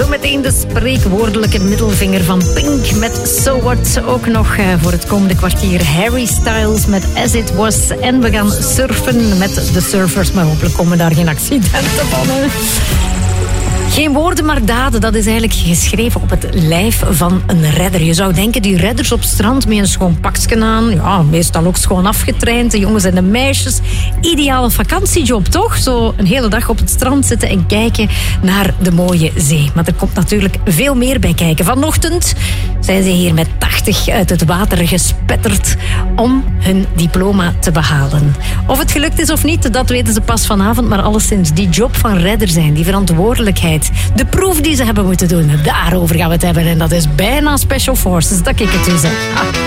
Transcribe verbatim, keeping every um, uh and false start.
Zometeen de spreekwoordelijke middelvinger van Pink met So What. Ook nog uh, voor het komende kwartier Harry Styles met As It Was. En we gaan surfen met de surfers, maar hopelijk komen daar geen accidenten van. Hè. Geen woorden, maar daden. Dat is eigenlijk geschreven op het lijf van een redder. Je zou denken, die redders op het strand met een schoon pakje aan. Ja, meestal ook schoon afgetraind. De jongens en de meisjes. Ideale vakantiejob, toch? Zo een hele dag op het strand zitten en kijken naar de mooie zee. Maar er komt natuurlijk veel meer bij kijken. Vanochtend zijn ze hier met tachtig uit het water gespetterd om hun diploma te behalen. Of het gelukt is of niet, dat weten ze pas vanavond. Maar alleszins, die job van redder zijn, die verantwoordelijkheid, de proef die ze hebben moeten doen, daarover gaan we het hebben. En dat is bijna Special Forces, dat ik het u zeg. Ah.